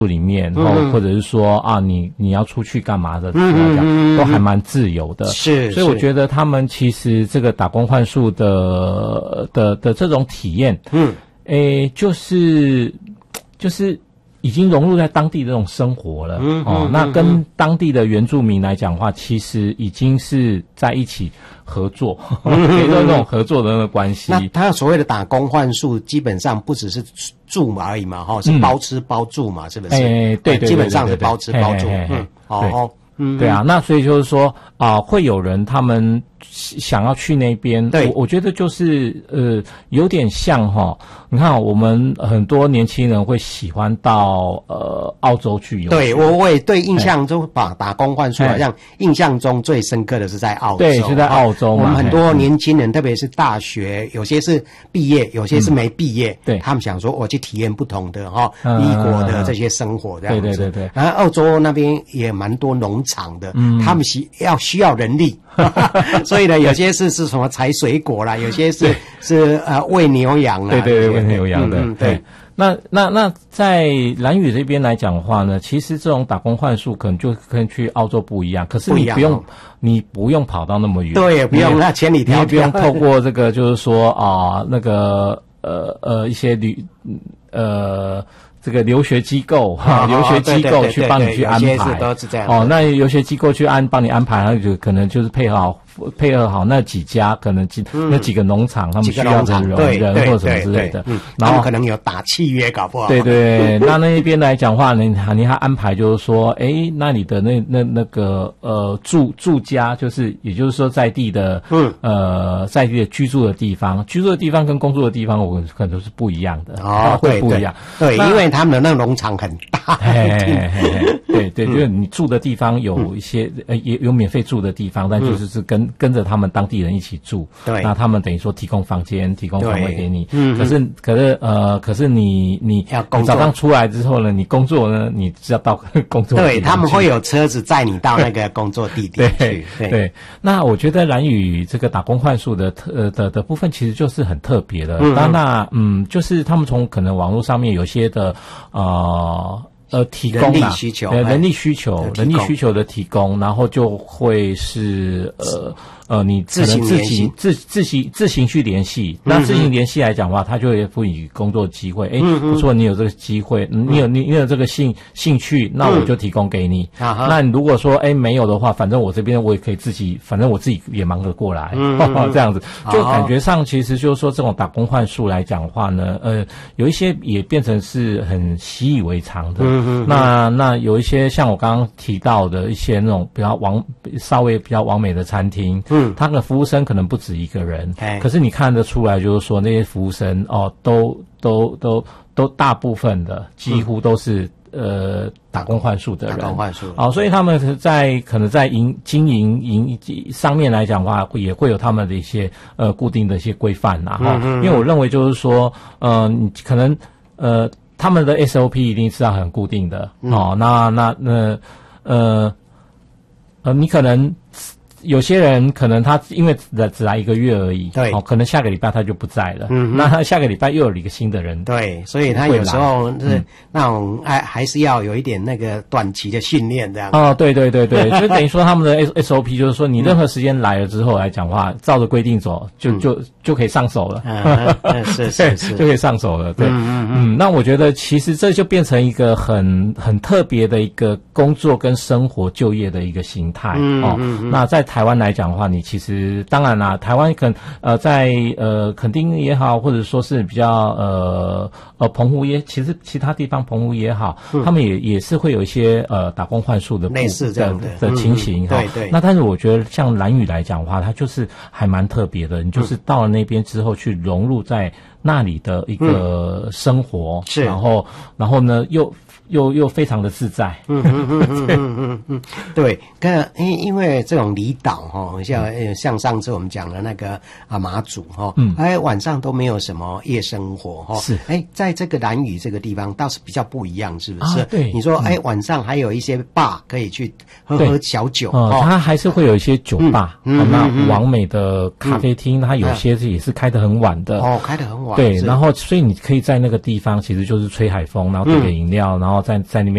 里面，或者是说啊，你要出去干嘛的，来讲都还蛮自由的。 是， 所以我觉得他们其实这个打工换宿的这种体验，就是已经融入在当地的这种生活了。那跟当地的原住民来讲的话，其实已经是在一起合作，可以说那种合作的那个关系。 那他所谓的打工换宿，基本上不只是住而已嘛，是包吃包住嘛，是不是？ 对， 基本上是包吃包住。 对啊，那所以就是说会有人他们想要去那边，我觉得就是有点像你看我们很多年轻人会喜欢到澳洲去游学。 对，我也对印象中打工换宿好像印象中最深刻的是在澳洲。 对，就在澳洲嘛。 我们很多年轻人，特别是大学，有些是毕业，有些是没毕业，对，他们想说我去体验不同的异国的这些生活这样子。对。然后澳洲那边也蛮多农场的，他们需要人力。所以呢，有些是什么采水果啦，有些是喂牛羊啦， 对，喂牛羊的，对。那在兰屿这边来讲的话呢，其实这种打工换宿可能就跟去澳洲不一样，可是你不用跑到那么远， 对，也不用那千里迢迢， 你也不用透过这个就是说那个一些这个留学机构留学机构去帮你去安排， 都是这样。 那留学机构去帮你安排，他就可能就是配合好那几家，可能那几个农场，他们需要的人或者什么之类的， 然后可能有打契约，搞不好。 对，那边来讲话，你还安排就是说，那你的那个住家，也就是说在地的在地的居住的地方跟工作的地方，我可能都是不一样的会不一样。 对，因为他们的那个农场很大。 对，就是你住的地方有一些也有免费住的地方，但就是跟着他们当地人一起住。对，那他们等于说提供房间、提供房位给你。可是你早上出来之后呢，你工作呢，你是要到工作地方去。 对，他们会有车子载你到那个工作地点去。 对。那我觉得兰屿这个打工换宿的部分其实就是很特别的。就是他们从可能网络上面有些的提供人力需求的提供，然后就会是你可能自行去联系。那自行联系来讲的话，他就会赋予工作机会。不错，你有这个机会，你有这个兴趣，那我就提供给你。那你如果说没有的话，反正我这边我也可以反正我自己也忙得过来。这样子，就感觉上其实就是说这种打工换宿来讲的话呢，有一些也变成是很习以为常的。那有一些像我刚刚提到的一些那种稍微比较完美的餐厅，他的服务生可能不止一个人，可是你看得出来，就是说那些服务生都大部分的几乎都是打工换宿的人，所以他们可能在经营上面来讲的话，也会有他们的一些固定的一些规范因为我认为就是说你可能他们的 SOP 一定是要很固定的你可能有些人可能他因为只来1个月而已，对，可能下个礼拜他就不在了，那他下个礼拜又有一个新的人， 对，所以他有时候是那种还是要有一点那个短期的训练这样。 对，就等于说他们的 SOP 就是说，你任何时间来了之后来讲话，照着规定走，就可以上手了， 是， 就可以上手了，对，那我觉得其实这就变成一个很特别的一个工作跟生活就业的一个形态那在台湾来讲的话，你其实当然啦，台湾在垦丁也好，或者说是比较澎湖其实其他地方澎湖也好，他们也是会有一些打工换宿的类似这样的情形对。 那但是我觉得像兰屿来讲的话，它就是还蛮特别的，你就是到了那边之后去融入在那里的一个生活，是，然后呢又非常的自在。 对，因为这种离岛像上次我们讲的那个马祖晚上都没有什么夜生活是，在这个兰屿这个地方倒是比较不一样，是不是？对，你说晚上还有一些 bar 可以去喝小酒它还是会有一些酒吧那完美的咖啡厅它有些也是开得很晚的开得很晚对，然后所以你可以在那个地方其实就是吹海风，然后点个饮料，然后在那边